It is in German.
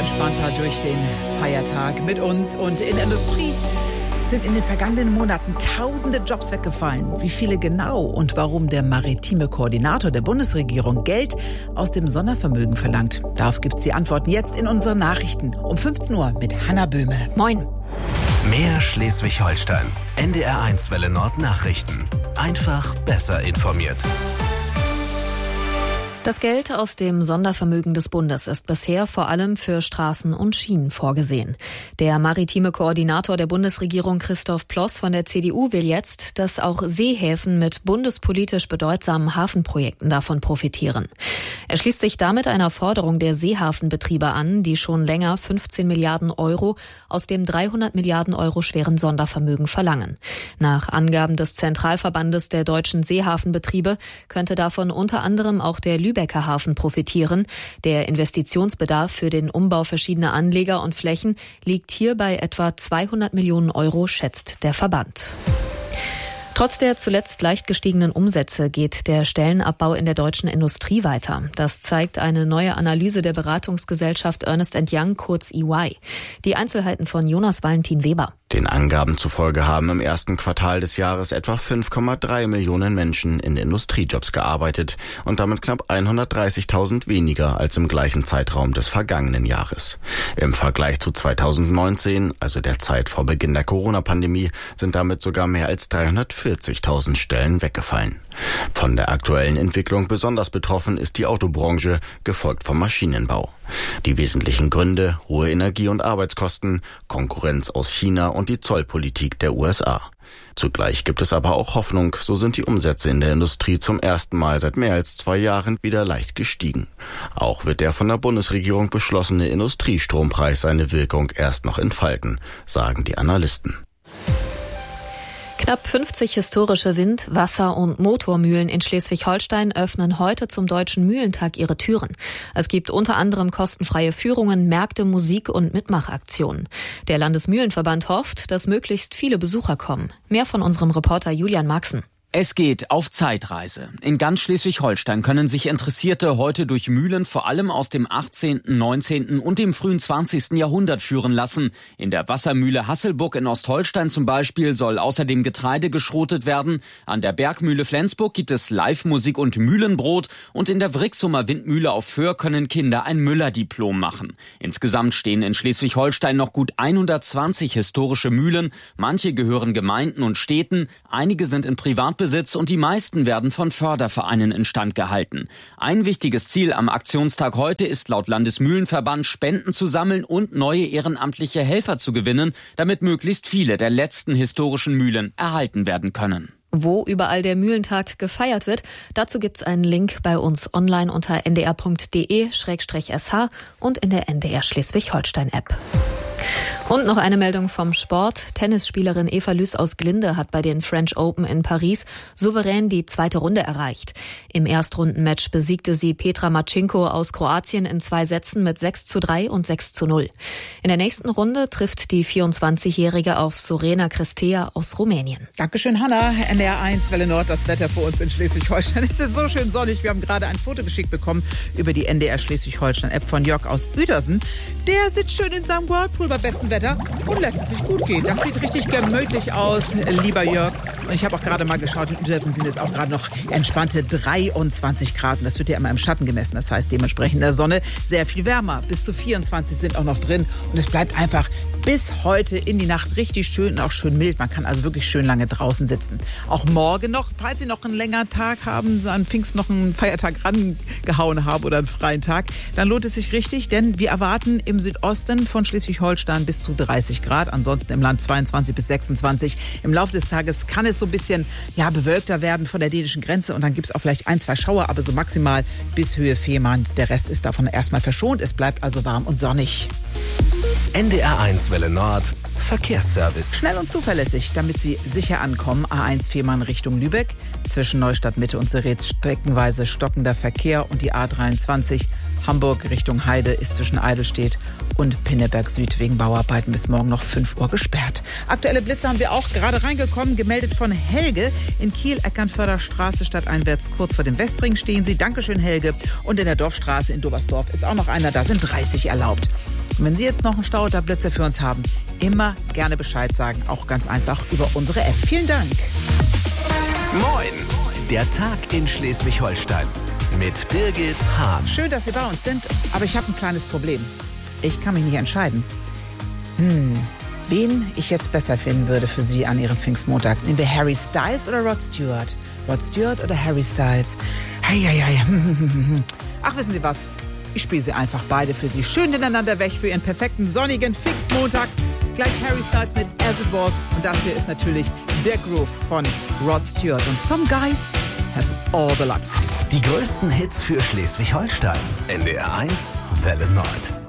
entspannter durch den Feiertag mit uns. Und in der Industrie sind in den vergangenen Monaten tausende Jobs weggefallen. Wie viele genau und warum der maritime Koordinator der Bundesregierung Geld aus dem Sondervermögen verlangt? Darauf gibt's die Antworten jetzt in unseren Nachrichten um 15 Uhr mit Hanna Böhme. Moin. Mehr Schleswig-Holstein. NDR1 Welle Nord Nachrichten. Einfach besser informiert. Das Geld aus dem Sondervermögen des Bundes ist bisher vor allem für Straßen und Schienen vorgesehen. Der maritime Koordinator der Bundesregierung Christoph Ploss von der CDU will jetzt, dass auch Seehäfen mit bundespolitisch bedeutsamen Hafenprojekten davon profitieren. Er schließt sich damit einer Forderung der Seehafenbetriebe an, die schon länger 15 Milliarden Euro aus dem 300 Milliarden Euro schweren Sondervermögen verlangen. Nach Angaben des Zentralverbandes der deutschen Seehafenbetriebe könnte davon unter anderem auch der Lübecker Hafen profitieren. Der Investitionsbedarf für den Umbau verschiedener Anleger und Flächen liegt hier bei etwa 200 Millionen Euro, schätzt der Verband. Trotz der zuletzt leicht gestiegenen Umsätze geht der Stellenabbau in der deutschen Industrie weiter. Das zeigt eine neue Analyse der Beratungsgesellschaft Ernst & Young, kurz EY. Die Einzelheiten von Jonas Valentin Weber. Den Angaben zufolge haben im ersten Quartal des Jahres etwa 5,3 Millionen Menschen in Industriejobs gearbeitet und damit knapp 130.000 weniger als im gleichen Zeitraum des vergangenen Jahres. Im Vergleich zu 2019, also der Zeit vor Beginn der Corona-Pandemie, sind damit sogar mehr als 340.000 Stellen weggefallen. Von der aktuellen Entwicklung besonders betroffen ist die Autobranche, gefolgt vom Maschinenbau. Die wesentlichen Gründe: hohe Energie- und Arbeitskosten, Konkurrenz aus China und die Zollpolitik der USA. Zugleich gibt es aber auch Hoffnung, so sind die Umsätze in der Industrie zum ersten Mal seit mehr als 2 Jahren wieder leicht gestiegen. Auch wird der von der Bundesregierung beschlossene Industriestrompreis seine Wirkung erst noch entfalten, sagen die Analysten. Knapp 50 historische Wind-, Wasser- und Motormühlen in Schleswig-Holstein öffnen heute zum Deutschen Mühlentag ihre Türen. Es gibt unter anderem kostenfreie Führungen, Märkte, Musik- und Mitmachaktionen. Der Landesmühlenverband hofft, dass möglichst viele Besucher kommen. Mehr von unserem Reporter Julian Maxen. Es geht auf Zeitreise. In ganz Schleswig-Holstein können sich Interessierte heute durch Mühlen vor allem aus dem 18., 19. und dem frühen 20. Jahrhundert führen lassen. In der Wassermühle Hasselburg in Ostholstein zum Beispiel soll außerdem Getreide geschrotet werden. An der Bergmühle Flensburg gibt es Live-Musik und Mühlenbrot. Und in der Wrixumer Windmühle auf Föhr können Kinder ein Müller-Diplom machen. Insgesamt stehen in Schleswig-Holstein noch gut 120 historische Mühlen. Manche gehören Gemeinden und Städten, einige sind in Privatbesitz und die meisten werden von Fördervereinen instand gehalten. Ein wichtiges Ziel am Aktionstag heute ist laut Landesmühlenverband, Spenden zu sammeln und neue ehrenamtliche Helfer zu gewinnen, damit möglichst viele der letzten historischen Mühlen erhalten werden können. Wo überall der Mühlentag gefeiert wird, dazu gibt's einen Link bei uns online unter ndr.de/sh und in der NDR Schleswig-Holstein-App. Und noch eine Meldung vom Sport. Tennisspielerin Eva Lüß aus Glinde hat bei den French Open in Paris souverän die 2. Runde erreicht. Im Erstrundenmatch besiegte sie Petra Marcinko aus Kroatien in 2 Sätzen mit 6:3 und 6:0. In der nächsten Runde trifft die 24-Jährige auf Sorena Cristea aus Rumänien. Dankeschön, Hanna. NDR1 Welle Nord, das Wetter für uns in Schleswig-Holstein. Es ist so schön sonnig. Wir haben gerade ein Foto geschickt bekommen über die NDR Schleswig-Holstein-App von Jörg aus Uedersen. Der sitzt schön in seinem Whirlpool bei bestem Wetter und lässt es sich gut gehen. Das sieht richtig gemütlich aus, lieber Jörg. Und ich habe auch gerade mal geschaut, in Uedersen sind jetzt auch gerade noch entspannte 23 Grad. Und das wird ja immer im Schatten gemessen. Das heißt dementsprechend in der Sonne sehr viel wärmer. Bis zu 24 sind auch noch drin. Und es bleibt einfach bis heute in die Nacht richtig schön und auch schön mild. Man kann also wirklich schön lange draußen sitzen. Auch morgen noch, falls Sie noch einen längeren Tag haben, an Pfingst noch einen Feiertag rangehauen haben oder einen freien Tag, dann lohnt es sich richtig, denn wir erwarten im Südosten von Schleswig-Holstein bis zu 30 Grad, ansonsten im Land 22 bis 26. Im Laufe des Tages kann es so ein bisschen bewölkter werden von der dänischen Grenze und dann gibt es auch vielleicht 1, 2 Schauer, aber so maximal bis Höhe Fehmarn. Der Rest ist davon erstmal verschont. Es bleibt also warm und sonnig. NDR1 Welle Nord Verkehrsservice. Schnell und zuverlässig, damit Sie sicher ankommen. A1 Fehmarn Richtung Lübeck. Zwischen Neustadt Mitte und Seretz streckenweise stockender Verkehr und die A23 Hamburg Richtung Heide ist zwischen Eidelstedt und Pinneberg Süd wegen Bauarbeiten bis morgen noch 5 Uhr gesperrt. Aktuelle Blitze haben wir auch gerade reingekommen, gemeldet von Helge. In Kiel, Eckernförder Straße stadteinwärts, kurz vor dem Westring stehen Sie. Dankeschön, Helge. Und in der Dorfstraße in Dobersdorf ist auch noch einer, da sind 30 erlaubt. Und wenn Sie jetzt noch einen Stau oder Blitzer für uns haben, immer gerne Bescheid sagen. Auch ganz einfach über unsere App. Vielen Dank. Moin! Der Tag in Schleswig-Holstein mit Birgit Hahn. Schön, dass Sie bei uns sind, aber ich habe ein kleines Problem. Ich kann mich nicht entscheiden. Wen ich jetzt besser finden würde für Sie an Ihrem Pfingstmontag. Nehmen wir Harry Styles oder Rod Stewart? Rod Stewart oder Harry Styles? Heieiei. Ach, wissen Sie was? Ich spiele sie einfach beide für Sie schön ineinander weg für Ihren perfekten sonnigen Pfingstmontag. Gleich Harry Styles mit As It Was. Und das hier ist natürlich der Groove von Rod Stewart. Und Some Guys Have All the Luck. Die größten Hits für Schleswig-Holstein. NDR 1 Welle Nord.